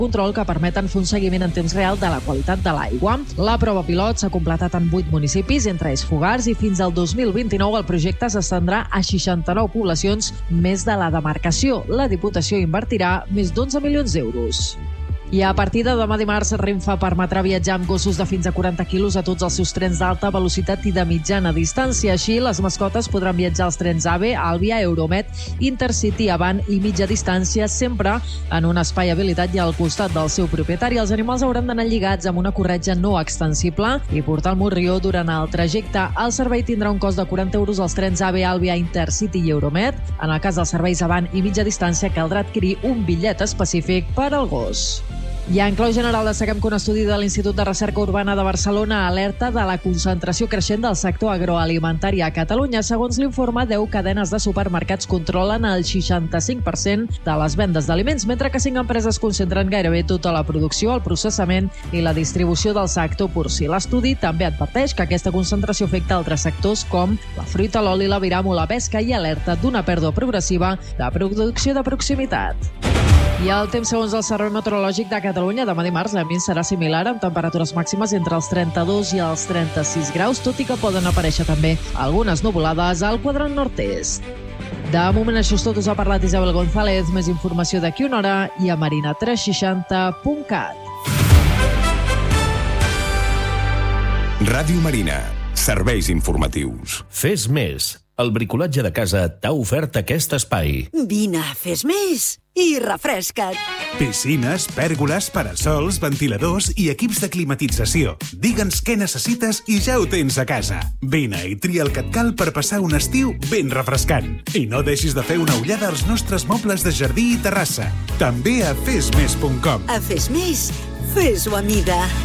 control que permeten fer un seguiment en temps real de la qualitat de l'aigua. La prova pilot s'ha completat en 8 municipis, entre ells Fogars, i fins al 2029 el projecte s'estendrà a 69 poblacions més de la demarcació. La Diputació invertirà més d'11 milions d'euros. I a partir de demà dimarts, Renfe permetrà viatjar amb gossos de fins a 40 quilos a tots els seus trens d'alta velocitat i de mitjana distància. Així, les mascotes podran viatjar als trens AVE, Àlvia, Euromet, Intercity, Avant i mitja distància, sempre en un espai habilitat i al costat del seu propietari. Els animals hauran d'anar lligats amb una corretja no extensible i portar el morrió durant el trajecte. El servei tindrà un cost de 40 euros als trens AVE, Àlvia, Intercity i Euromet. En el cas dels serveis Avant i mitja distància, caldrà adquirir un bitllet específic per al gos. I en clau general destaquem que un estudi de l'Institut de Recerca Urbana de Barcelona alerta de la concentració creixent del sector agroalimentari a Catalunya. Segons l'informe, 10 cadenes de supermercats controlen el 65% de les vendes d'aliments, mentre que 5 empreses concentren gairebé tota la producció, el processament i la distribució del sector porcí. L'estudi també adverteix que aquesta concentració afecta altres sectors com la fruita, l'oli, l'aviram o la pesca i alerta d'una pèrdua progressiva de producció de proximitat. I el temps segons el Servei Meteorològic de Catalunya, demà dimarts l'ambient serà similar amb temperatures màximes entre els 32 i els 36 graus, tot i que poden aparèixer també algunes nuvolades al quadrant nord-est. De moment això és tot, us ha parlat Isabel González. Més informació d'aquí una hora i a marina360.cat. Ràdio Marina. Serveis informatius. Fes més. El bricolatge de casa t'ha ofert aquest espai. Vine, fes més i refresca't. Piscines, pèrgoles, parasols, ventiladors i equips de climatització. Digue'ns què necessites i ja ho tens a casa. Vine i tria el que et cal per passar un estiu ben refrescant. I no deixis de fer una ullada als nostres mobles de jardí i terrassa. També a fesmes.com. A Fes Més, fes-ho a mida.